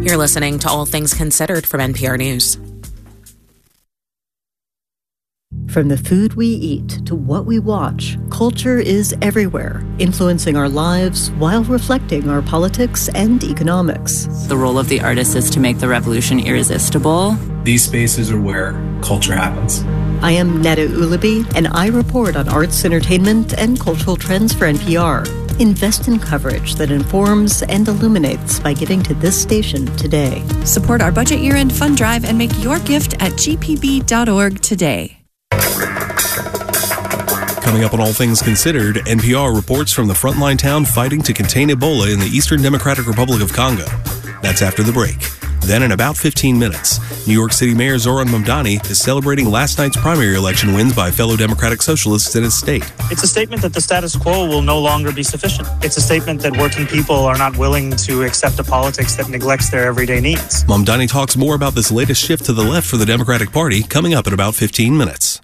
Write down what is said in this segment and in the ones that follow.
You're listening to All Things Considered from NPR News. From the food we eat to what we watch, culture is everywhere, influencing our lives while reflecting our politics and economics. The role of the artist is to make the revolution irresistible. These spaces are where culture happens. I am Neda Ulaby, and I report on arts, entertainment, and cultural trends for NPR. Invest in coverage that informs and illuminates by giving to this station today. Support our budget year-end fund drive and make your gift at gpb.org today. Coming up on All Things Considered, NPR reports from the frontline town fighting to contain Ebola in the Eastern Democratic Republic of Congo. That's after the break. Then in about 15 minutes, New York City Mayor Zohran Mamdani is celebrating last night's primary election wins by fellow Democratic Socialists in his state. It's a statement that the status quo will no longer be sufficient. It's a statement that working people are not willing to accept a politics that neglects their everyday needs. Mamdani talks more about this latest shift to the left for the Democratic Party coming up in about 15 minutes.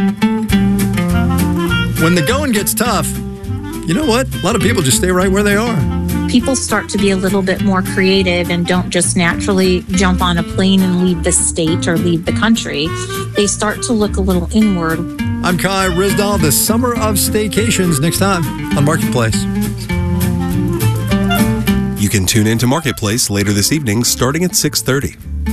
When the going gets tough, you know what? A lot of people just stay right where they are. People start to be a little bit more creative and don't just naturally jump on a plane and leave the state or leave the country. They start to look a little inward. I'm Kai Rizdal. The Summer of Staycations next time on Marketplace. You can tune into Marketplace later this evening starting at 6:30.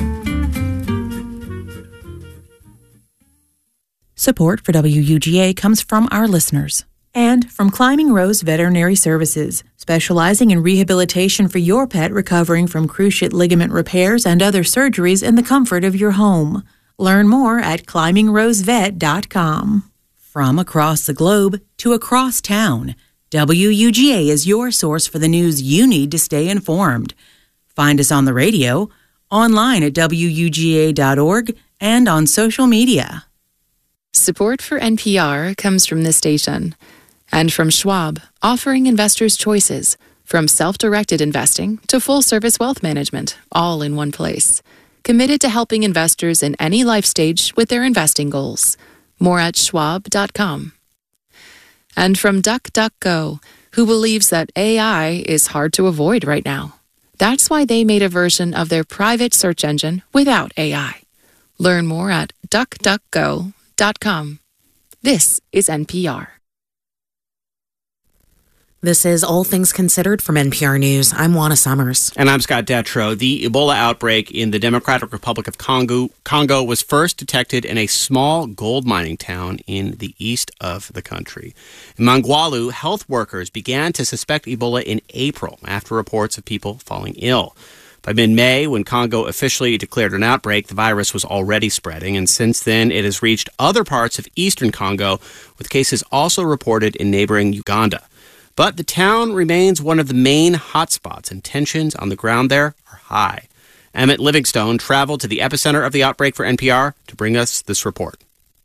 Support for WUGA comes from our listeners and from Climbing Rose Veterinary Services, specializing in rehabilitation for your pet recovering from cruciate ligament repairs and other surgeries in the comfort of your home. Learn more at climbingrosevet.com. From across the globe to across town, WUGA is your source for the news you need to stay informed. Find us on the radio, online at WUGA.org, and on social media. Support for NPR comes from this station and from Schwab, offering investors choices from self-directed investing to full-service wealth management, all in one place. Committed to helping investors in any life stage with their investing goals. More at schwab.com. And from DuckDuckGo, who believes that AI is hard to avoid right now. That's why they made a version of their private search engine without AI. Learn more at DuckDuckGo.com. This is NPR. This is All Things Considered from NPR News. I'm Juana Summers. And I'm Scott Detrow. The Ebola outbreak in the Democratic Republic of Congo was first detected in a small gold mining town in the east of the country. In Mangwalu, health workers began to suspect Ebola in April after reports of people falling ill. By mid-May, when Congo officially declared an outbreak, the virus was already spreading, and since then it has reached other parts of eastern Congo, with cases also reported in neighboring Uganda. But the town remains one of the main hotspots, and tensions on the ground there are high. Emmett Livingstone traveled to the epicenter of the outbreak for NPR to bring us this report.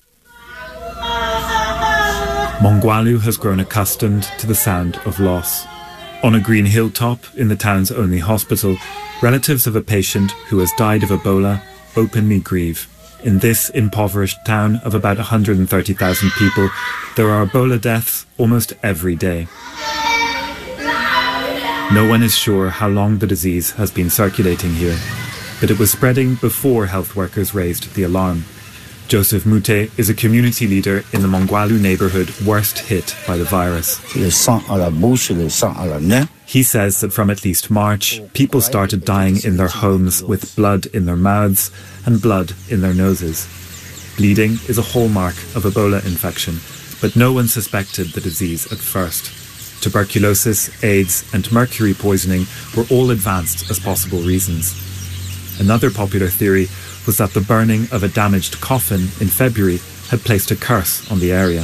Mangwalu has grown accustomed to the sound of loss. On a green hilltop in the town's only hospital, relatives of a patient who has died of Ebola openly grieve. In this impoverished town of about 130,000 people, there are Ebola deaths almost every day. No one is sure how long the disease has been circulating here, but it was spreading before health workers raised the alarm. Joseph Mute is a community leader in the Mangwalu neighborhood worst hit by the virus. He says that from at least March, people started dying in their homes with blood in their mouths and blood in their noses. Bleeding is a hallmark of Ebola infection, but no one suspected the disease at first. Tuberculosis, AIDS, and mercury poisoning were all advanced as possible reasons. Another popular theory was that the burning of a damaged coffin in February had placed a curse on the area.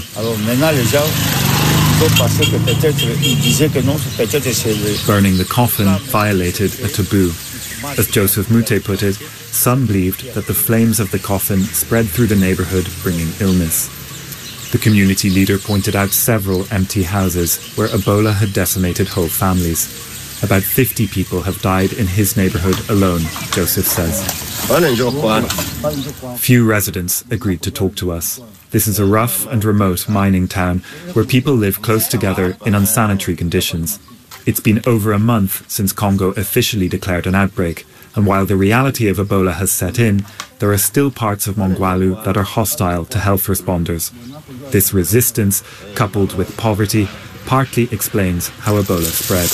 Burning the coffin violated a taboo. As Joseph Mute put it, some believed that the flames of the coffin spread through the neighborhood, bringing illness. The community leader pointed out several empty houses where Ebola had decimated whole families. About 50 people have died in his neighborhood alone, Joseph says. Few residents agreed to talk to us. This is a rough and remote mining town where people live close together in unsanitary conditions. It's been over a month since Congo officially declared an outbreak, And while the reality of Ebola has set in, there are still parts of Mongwalu that are hostile to health responders. This resistance, coupled with poverty, partly explains how Ebola spread.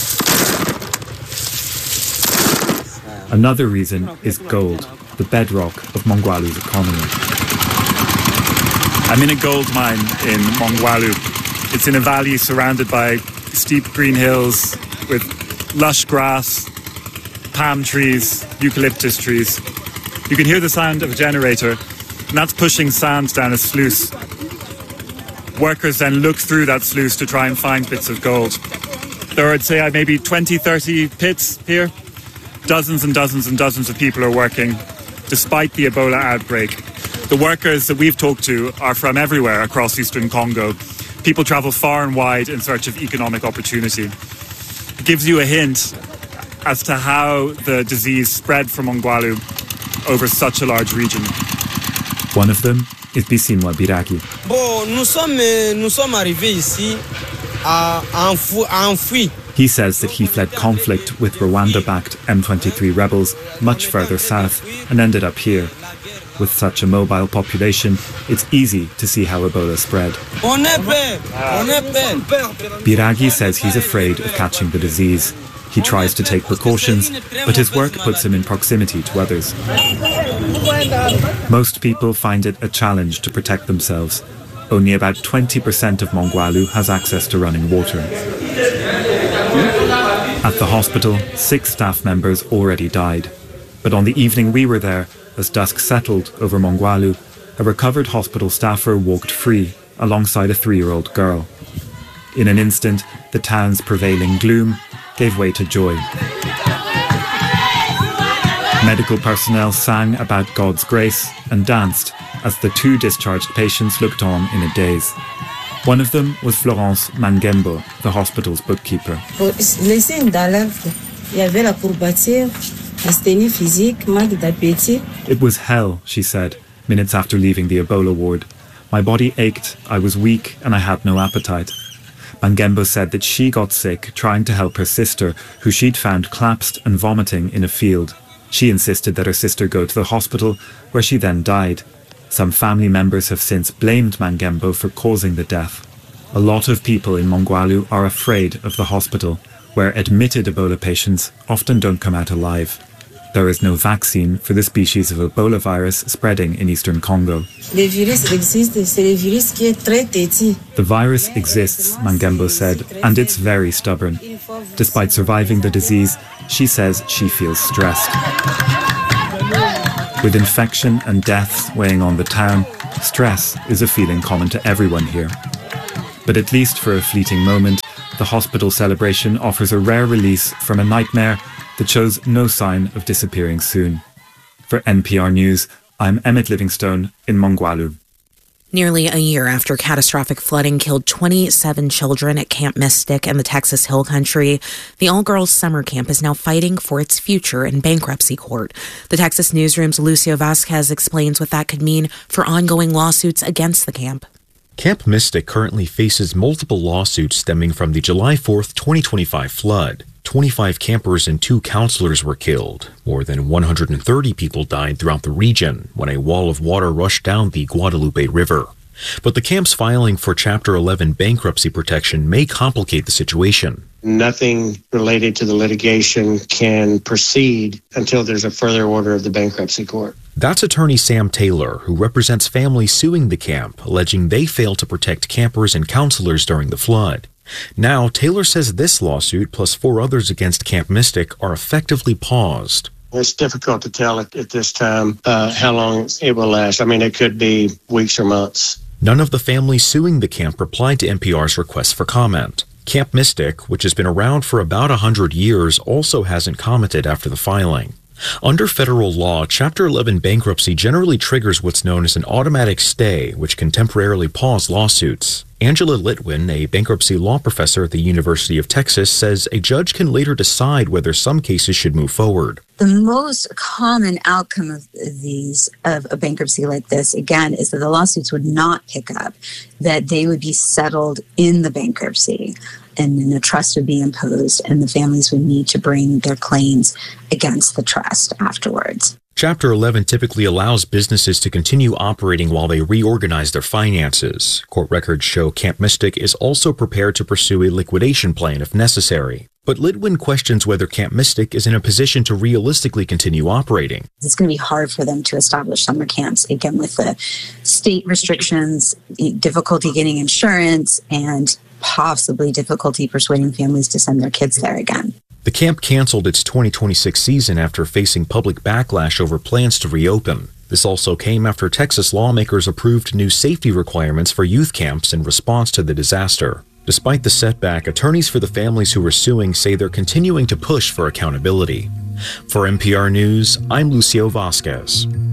Another reason is gold, the bedrock of Mongwalu's economy. I'm in a gold mine in Mongwalu. It's in a valley surrounded by steep green hills with lush grass, palm trees, eucalyptus trees. You can hear the sound of a generator, and that's pushing sand down a sluice. Workers then look through that sluice to try and find bits of gold. There are, I'd say, maybe 20, 30 pits here. Dozens and dozens and dozens of people are working, despite the Ebola outbreak. The workers that we've talked to are from everywhere across eastern Congo. People travel far and wide in search of economic opportunity. It gives you a hint as to how the disease spread from Mongwalu over such a large region. One of them is Bisimwa Biragi. He says that he fled conflict with Rwanda-backed M23 rebels much further south and ended up here. With such a mobile population, it's easy to see how Ebola spread. Biragi says he's afraid of catching the disease. He tries to take precautions, but his work puts him in proximity to others. Most people find it a challenge to protect themselves. Only about 20% of Mongwalu has access to running water. At the hospital, 6 staff members already died. But on the evening we were there, as dusk settled over Mongwalu, a recovered hospital staffer walked free alongside a 3-year-old girl. In an instant, the town's prevailing gloom gave way to joy. Medical personnel sang about God's grace and danced as the 2 discharged patients looked on in a daze. One of them was Florence Mangembo, the hospital's bookkeeper. It was hell, she said, minutes after leaving the Ebola ward. My body ached, I was weak, and I had no appetite. Mangembo said that she got sick trying to help her sister, who she'd found collapsed and vomiting in a field. She insisted that her sister go to the hospital, where she then died. Some family members have since blamed Mangembo for causing the death. A lot of people in Mongwalu are afraid of the hospital, where admitted Ebola patients often don't come out alive. There is no vaccine for the species of Ebola virus spreading in eastern Congo. The virus exists, Mangembo said, and it's very stubborn. Despite surviving the disease, she says she feels stressed. With infection and deaths weighing on the town, stress is a feeling common to everyone here. But at least for a fleeting moment, the hospital celebration offers a rare release from a nightmare that shows no sign of disappearing soon. For NPR News, I'm Emmett Livingstone in Mongwalu. Nearly a year after catastrophic flooding killed 27 children at Camp Mystic in the Texas Hill Country, the all-girls summer camp is now fighting for its future in bankruptcy court. The Texas Newsroom's Lucio Vasquez explains what that could mean for ongoing lawsuits against the camp. Camp Mystic currently faces multiple lawsuits stemming from the July 4th, 2025 flood. 25 campers and 2 counselors were killed. More than 130 people died throughout the region when a wall of water rushed down the Guadalupe River. But the camp's filing for Chapter 11 bankruptcy protection may complicate the situation. Nothing related to the litigation can proceed until there's a further order of the bankruptcy court. That's attorney Sam Taylor, who represents families suing the camp, alleging they failed to protect campers and counselors during the flood. Now, Taylor says this lawsuit, plus 4 others against Camp Mystic, are effectively paused. It's difficult to tell at this time how long it will last. I mean, it could be weeks or months. None of the families suing the camp replied to NPR's request for comment. Camp Mystic, which has been around for about 100 years, also hasn't commented after the filing. Under federal law, Chapter 11 bankruptcy generally triggers what's known as an automatic stay, which can temporarily pause lawsuits. Angela Litwin, a bankruptcy law professor at the University of Texas, says a judge can later decide whether some cases should move forward. The most common outcome of a bankruptcy like this, again, is that the lawsuits would not pick up, that they would be settled in the bankruptcy. and then a trust would be imposed, and the families would need to bring their claims against the trust afterwards. Chapter 11 typically allows businesses to continue operating while they reorganize their finances. Court records show Camp Mystic is also prepared to pursue a liquidation plan if necessary. But Litwin questions whether Camp Mystic is in a position to realistically continue operating. It's going to be hard for them to establish summer camps, again, with the state restrictions, difficulty getting insurance, and possibly difficulty persuading families to send their kids there again. The camp canceled its 2026 season after facing public backlash over plans to reopen. This also came after Texas lawmakers approved new safety requirements for youth camps in response to the disaster. Despite the setback, attorneys for the families who were suing say they're continuing to push for accountability. For NPR News, I'm Lucio Vasquez.